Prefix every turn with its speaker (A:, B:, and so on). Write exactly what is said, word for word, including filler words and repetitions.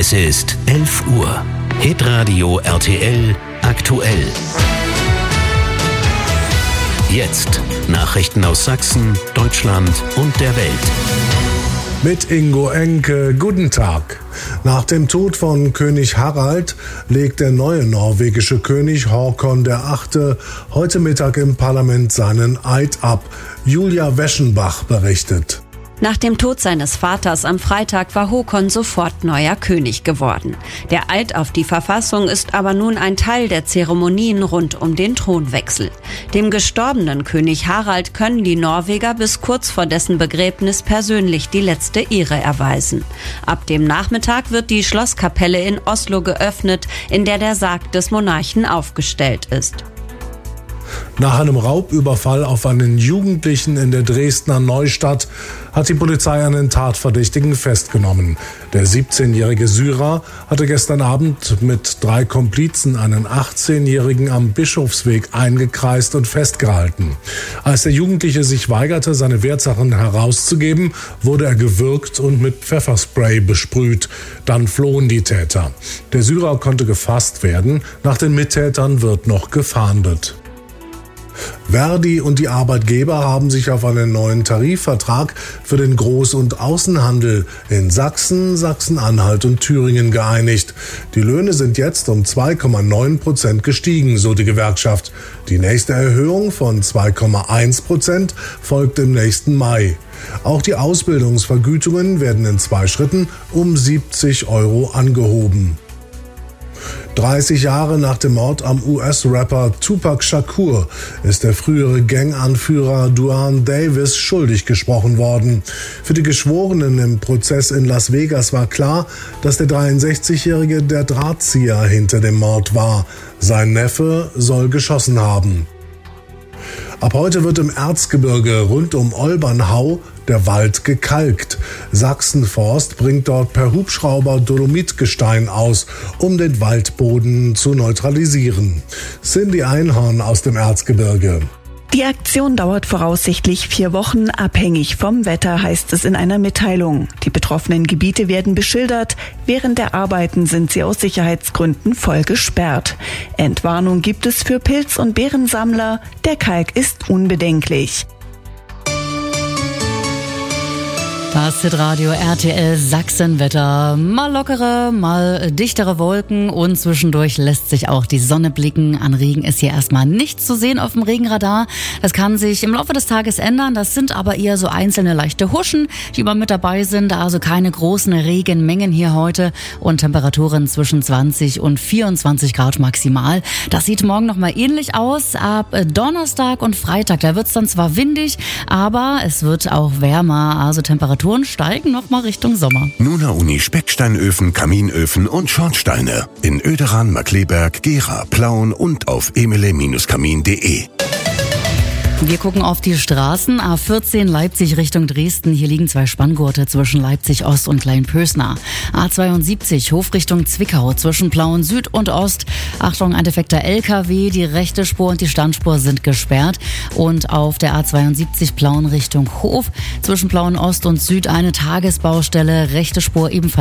A: Es ist elf Uhr. Hitradio R T L aktuell. Jetzt Nachrichten aus Sachsen, Deutschland und der Welt.
B: Mit Ingo Enke, guten Tag. Nach dem Tod von König Harald legt der neue norwegische König Håkon der Achte heute Mittag im Parlament seinen Eid ab. Julia Weschenbach berichtet.
C: Nach dem Tod seines Vaters am Freitag war Håkon sofort neuer König geworden. Der Eid auf die Verfassung ist aber nun ein Teil der Zeremonien rund um den Thronwechsel. Dem gestorbenen König Harald können die Norweger bis kurz vor dessen Begräbnis persönlich die letzte Ehre erweisen. Ab dem Nachmittag wird die Schlosskapelle in Oslo geöffnet, in der der Sarg des Monarchen aufgestellt ist.
B: Nach einem Raubüberfall auf einen Jugendlichen in der Dresdner Neustadt hat die Polizei einen Tatverdächtigen festgenommen. Der siebzehnjährige Syrer hatte gestern Abend mit drei Komplizen einen achtzehnjährigen am Bischofsweg eingekreist und festgehalten. Als der Jugendliche sich weigerte, seine Wertsachen herauszugeben, wurde er gewürgt und mit Pfefferspray besprüht. Dann flohen die Täter. Der Syrer konnte gefasst werden. Nach den Mittätern wird noch gefahndet. Verdi und die Arbeitgeber haben sich auf einen neuen Tarifvertrag für den Groß- und Außenhandel in Sachsen, Sachsen-Anhalt und Thüringen geeinigt. Die Löhne sind jetzt um zwei Komma neun Prozent gestiegen, so die Gewerkschaft. Die nächste Erhöhung von zwei Komma eins Prozent folgt im nächsten Mai. Auch die Ausbildungsvergütungen werden in zwei Schritten um siebzig Euro angehoben. dreißig Jahre nach dem Mord am U S-Rapper Tupac Shakur ist der frühere Ganganführer Duane Davis schuldig gesprochen worden. Für die Geschworenen im Prozess in Las Vegas war klar, dass der dreiundsechzigjährige der Drahtzieher hinter dem Mord war. Sein Neffe soll geschossen haben. Ab heute wird im Erzgebirge rund um Olbernhau der Wald gekalkt. Sachsenforst bringt dort per Hubschrauber Dolomitgestein aus, um den Waldboden zu neutralisieren. Cindy Einhorn aus dem Erzgebirge.
D: Die Aktion dauert voraussichtlich vier Wochen, abhängig vom Wetter, heißt es in einer Mitteilung. Die betroffenen Gebiete werden beschildert. Während der Arbeiten sind sie aus Sicherheitsgründen voll gesperrt. Entwarnung gibt es für Pilz- und Beerensammler. Der Kalk ist unbedenklich.
E: Das Hitradio R T L Sachsenwetter. Mal lockere, mal dichtere Wolken und zwischendurch lässt sich auch die Sonne blicken. An Regen ist hier erstmal nichts zu sehen auf dem Regenradar. Das kann sich im Laufe des Tages ändern. Das sind aber eher so einzelne leichte Huschen, die immer mit dabei sind. Also keine großen Regenmengen hier heute und Temperaturen zwischen zwanzig und vierundzwanzig Grad maximal. Das sieht morgen nochmal ähnlich aus. Ab Donnerstag und Freitag, da wird es dann zwar windig, aber es wird auch wärmer. Also Temperaturen steigen noch mal Richtung Sommer.
A: Nuna Uni Specksteinöfen, Kaminöfen und Schornsteine in Oederan, Markkleeberg, Gera, Plauen und auf emele Bindestrich kamin punkt de.
E: Wir gucken auf die Straßen. A vierzehn Leipzig Richtung Dresden. Hier liegen zwei Spanngurte zwischen Leipzig Ost und Kleinpösner. A zweiundsiebzig Hof Richtung Zwickau zwischen Plauen Süd und Ost. Achtung, ein defekter L K W. Die rechte Spur und die Standspur sind gesperrt. Und auf der A zweiundsiebzig Plauen Richtung Hof zwischen Plauen Ost und Süd eine Tagesbaustelle. Rechte Spur ebenfalls